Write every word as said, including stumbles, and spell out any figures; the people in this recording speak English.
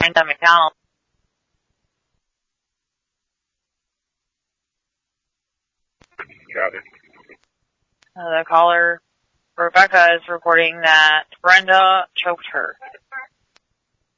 Brenda McDonald. Got it. Uh, the caller, Rebecca, is reporting that Brenda choked her.